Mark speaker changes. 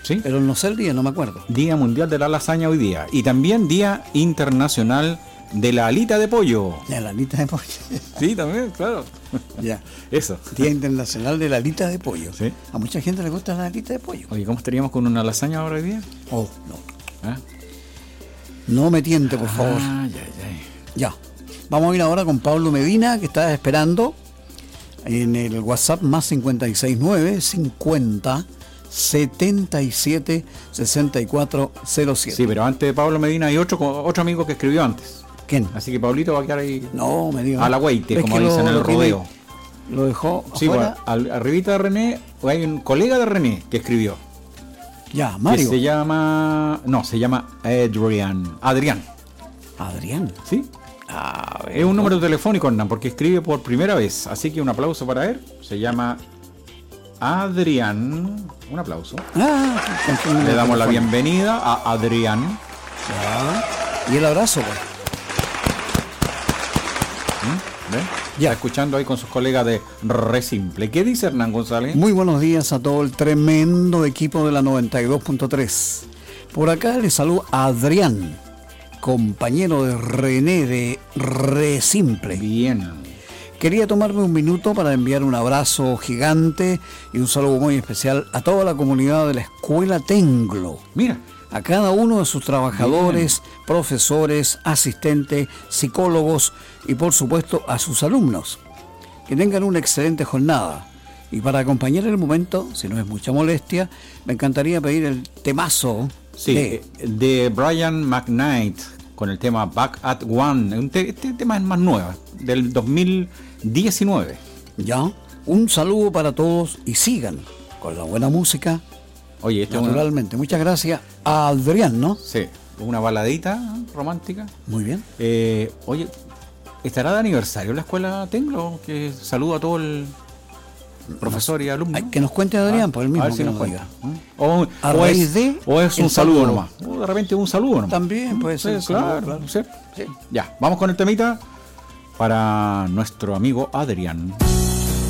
Speaker 1: ¿Sí?
Speaker 2: Pero no sé el día, no me acuerdo.
Speaker 1: Día Mundial de la Lasaña hoy día. Y también Día Internacional de la Alita de Pollo.
Speaker 2: De la alita de pollo.
Speaker 1: Sí, también, claro.
Speaker 2: Ya.
Speaker 1: Eso.
Speaker 2: Día Internacional de la alita de pollo.
Speaker 1: Sí.
Speaker 2: A mucha gente le gusta la alita de pollo.
Speaker 1: Oye, ¿cómo estaríamos con una lasaña ahora hoy día?
Speaker 2: Oh, no.
Speaker 1: ¿Ah?
Speaker 2: No me tiente, por favor.
Speaker 1: Ay, ay, ay.
Speaker 2: Ya. Vamos a ir ahora con Pablo Medina, que está esperando en el WhatsApp más 569 50 77 64 07.
Speaker 1: Sí, pero antes de Pablo Medina hay otro amigo que escribió antes.
Speaker 2: ¿Quién?
Speaker 1: Así que Pablito va a quedar ahí
Speaker 2: No, me diga.
Speaker 1: a la hueite,
Speaker 2: ¿Ves
Speaker 1: como
Speaker 2: que
Speaker 1: dicen en el rodeo.
Speaker 2: Lo dejó
Speaker 1: Sí,
Speaker 2: afuera?
Speaker 1: bueno, arribita de René hay un colega de René que escribió.
Speaker 2: Ya, Mario.
Speaker 1: Que se llama Adrián.
Speaker 2: Adrián.
Speaker 1: ¿Sí?
Speaker 2: A ver.
Speaker 1: Es un número telefónico, Hernán, porque escribe por primera vez. Así que un aplauso para él. Se llama Adrián. Un aplauso. Le damos la bienvenida a Adrián.
Speaker 2: Ya. Y el abrazo, pues.
Speaker 1: ¿Ve?
Speaker 2: Ya.
Speaker 1: Está escuchando ahí con sus colegas de Re Simple. ¿Qué dice Hernán González?
Speaker 2: Muy buenos días a todo el tremendo equipo de la 92.3. Por acá le saludo a Adrián, compañero de René de Re Simple.
Speaker 1: Bien.
Speaker 2: Quería tomarme un minuto para enviar un abrazo gigante y un saludo muy especial a toda la comunidad de la Escuela Tenglo.
Speaker 1: Mira.
Speaker 2: A cada uno de sus trabajadores, profesores, asistentes, psicólogos y por supuesto a sus alumnos. Que tengan una excelente jornada. Y para acompañar el momento, si no es mucha molestia, me encantaría pedir el temazo
Speaker 1: de Brian McKnight con el tema Back at One. Este tema es más nuevo, del 2019.
Speaker 2: Ya, un saludo para todos y sigan con la buena música.
Speaker 1: Oye, este
Speaker 2: naturalmente. Muchas gracias a Adrián, ¿no?
Speaker 1: Sí, una baladita romántica.
Speaker 2: Muy bien.
Speaker 1: Oye, ¿estará de aniversario la escuela Tenglo? Que saludo a todo el profesor y alumno.
Speaker 2: Que nos cuente Adrián, por el mismo.
Speaker 1: A ver si
Speaker 2: que
Speaker 1: nos
Speaker 2: diga.
Speaker 1: O es un saludo nomás. O de repente un saludo nomás.
Speaker 2: También puede ser.
Speaker 1: Sí, claro. ¿Sí? Ya, vamos con el temita para nuestro amigo Adrián.